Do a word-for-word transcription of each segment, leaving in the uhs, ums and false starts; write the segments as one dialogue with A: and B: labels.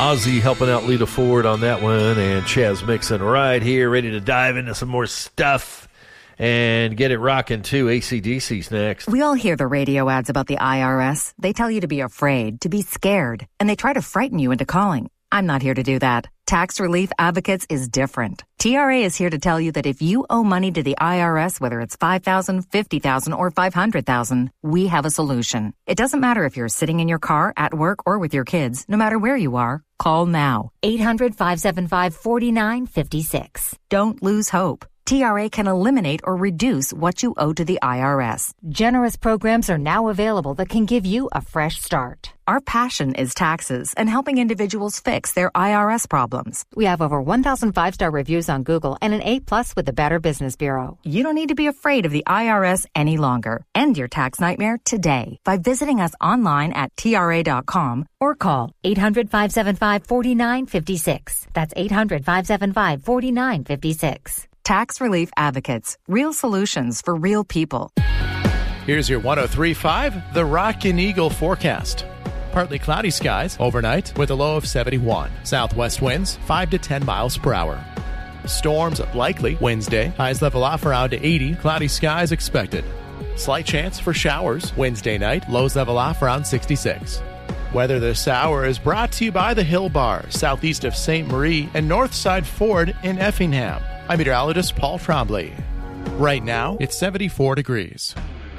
A: Ozzy helping out Lita Ford on that one, and Chaz Mixon right here, ready to dive into some more stuff and get it rocking too. A C D C's next.
B: We all hear the radio ads about the I R S. They tell you to be afraid, to be scared, and they try to frighten you into calling. I'm not here to do that. Tax Relief Advocates is different. T R A is here to tell you that if you owe money to the I R S, whether it's five thousand dollars, fifty thousand dollars, or five hundred thousand dollars, we have a solution. It doesn't matter if you're sitting in your car, at work, or with your kids. No matter where you are, call now. eight hundred, five seven five, four nine five six. Don't lose hope. T R A can eliminate or reduce what you owe to the I R S.
C: Generous programs are now available that can give you a fresh start.
B: Our passion is taxes and helping individuals fix their I R S problems.
C: We have over one thousand five-star reviews on Google and an A plus with the Better Business Bureau.
B: You don't need to be afraid of the I R S any longer. End your tax nightmare today by visiting us online at T R A dot com or call
C: eight hundred, five seven five, four nine five six. That's eight hundred, five seven five, four nine five six.
B: Tax Relief Advocates. Real solutions for real people.
D: Here's your one oh three point five, the Rockin' Eagle forecast. Partly cloudy skies overnight with a low of seventy-one. Southwest winds five to ten miles per hour. Storms likely Wednesday. Highs level off around to eighty. Cloudy skies expected. Slight chance for showers Wednesday night. Lows level off around sixty-six. Weather this hour is brought to you by the Hill Bar, southeast of Saint Marie and Northside Ford in Effingham. I'm meteorologist Paul Trombley. Right now, it's seventy-four degrees.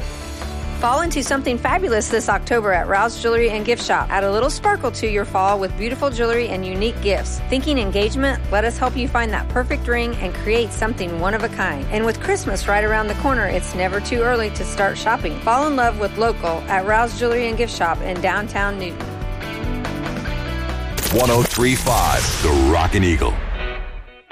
E: Fall into something fabulous this October at Rouse Jewelry and Gift Shop. Add a little sparkle to your fall with beautiful jewelry and unique gifts. Thinking engagement? Let us help you find that perfect ring and create something one of a kind. And with Christmas right around the corner, it's never too early to start shopping. Fall in love with local at Rouse Jewelry and Gift Shop in downtown Newton.
F: one oh three point five, the Rockin' Eagle.